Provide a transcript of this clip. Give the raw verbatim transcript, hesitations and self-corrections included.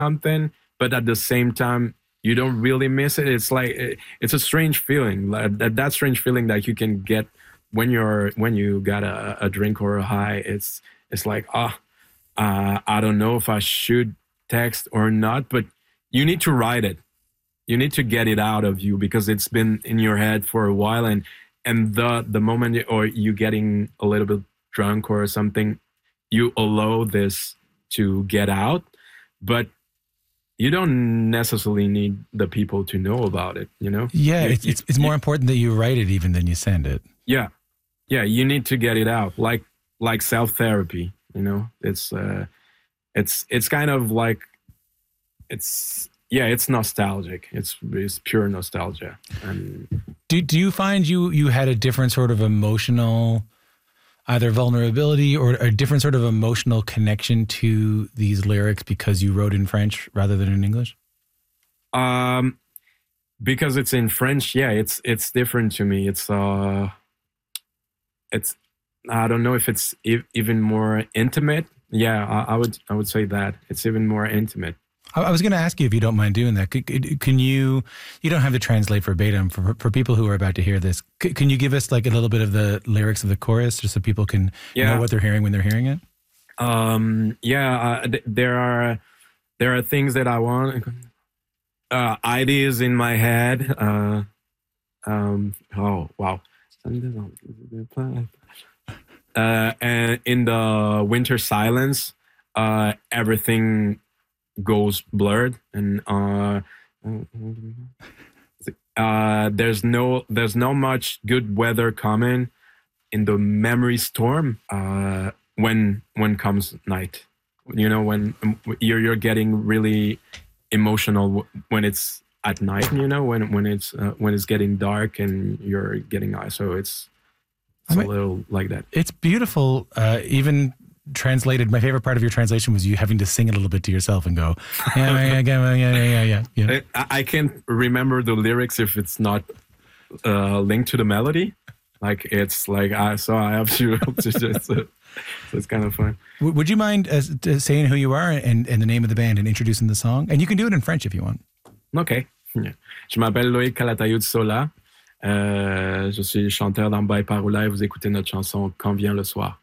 something, but at the same time, you don't really miss it. It's like it- it's a strange feeling, like that that strange feeling that you can get when you're when you got a, a drink or a high. It's it's like ah, uh, I don't know if I should text or not, but you need to write it. You need to get it out of you because it's been in your head for a while, and and the the moment you- or you getting a little bit drunk or something, you allow this to get out, but you don't necessarily need the people to know about it. You know? Yeah, You- it's, you- it's it's more important that you write it even than you send it. yeah, yeah. You need to get it out, like like self therapy. You know, it's uh, it's it's kind of like it's yeah, it's nostalgic. It's it's pure nostalgia, and Do do you find you you had a different sort of emotional, either vulnerability or a different sort of emotional connection to these lyrics because you wrote in French rather than in English? um, because it's in French, yeah, it's it's different to me. It's uh, it's I don't know if it's e- even more intimate. Yeah, I, I would I would say that it's even more intimate. I, I was going to ask you if you don't mind doing that. Could, could- can you? You don't have to translate verbatim for for people who are about to hear this. C- can you give us like a little bit of the lyrics of the chorus, just so people can Yeah. know what they're hearing when they're hearing it? Um, yeah, uh, th- there are there are things that I want, uh, ideas in my head. Uh, um, oh wow, uh, and in the winter silence, uh, everything goes blurred, and uh, uh, there's no there's no much good weather coming in the memory storm. Uh, when when comes night, you know, when um, you're you're getting really emotional w- when it's at night, you know, when when it's uh, when it's getting dark and you're getting uh, so it's it's I mean- a little like that. It's beautiful. Uh, even translated, my favorite part of your translation was you having to sing it a little bit to yourself and go, yeah, yeah, yeah, yeah, yeah, yeah, yeah. yeah. I, I can't remember the lyrics if it's not uh, linked to the melody. Like it's like I so I have to, to just, uh, so it's kind of fun. W- Would you mind uh, t- saying who you are and, and the name of the band and introducing the song? And you can do it in French if you want. Ok. Je m'appelle Loïc Calatayud Sola. Euh, je suis chanteur dans By Paroula et vous écoutez notre chanson Quand vient le soir.